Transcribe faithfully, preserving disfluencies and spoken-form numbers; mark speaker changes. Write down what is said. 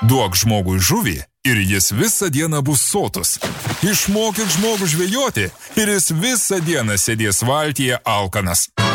Speaker 1: Duok žmogui žuvį ir jis visą dieną bus sotus. Išmokyk žmogų žvejoti ir jis visą dieną sėdės valtyje alkanas.